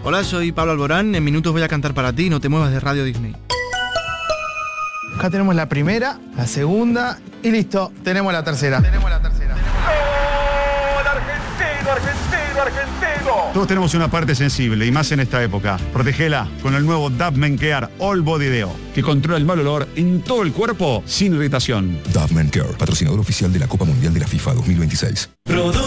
Hola, soy Pablo Alborán. En minutos voy a cantar para ti. No te muevas de Radio Disney. Acá tenemos la primera, la segunda y listo, tenemos la tercera. ¡Gol argentino, argentino, argentino! Todos tenemos una parte sensible y más en esta época. Protegela con el nuevo Dove Men Care All Body Deo, que controla el mal olor en todo el cuerpo sin irritación. Dove Men Care, patrocinador oficial de la Copa Mundial de la FIFA 2026.